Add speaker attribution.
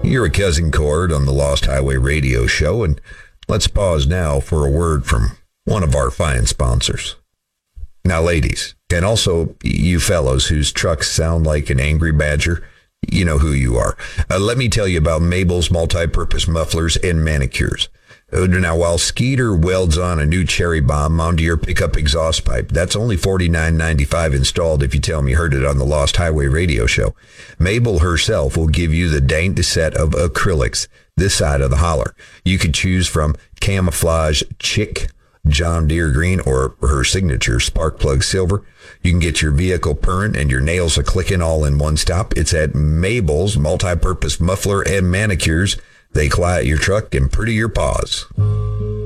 Speaker 1: You're a Cousin Cord on the Lost Highway Radio Show, and let's pause now for a word from one of our fine sponsors. Now, ladies, and also you fellows whose trucks sound like an angry badger, you know who you are. Let me tell you about Mabel's multi-purpose mufflers and manicures. Now, while Skeeter welds on a new cherry bomb onto your pickup exhaust pipe, that's only $49.95 installed if you tell me you heard it on the Lost Highway Radio Show. Mabel herself will give you the dainty set of acrylics this side of the holler. You could choose from camouflage chick, John Deere green, or her signature spark plug silver. You can get your vehicle purring and your nails a-clicking all in one stop. It's at Mabel's multi-purpose muffler and manicures. They quiet your truck and pretty your paws.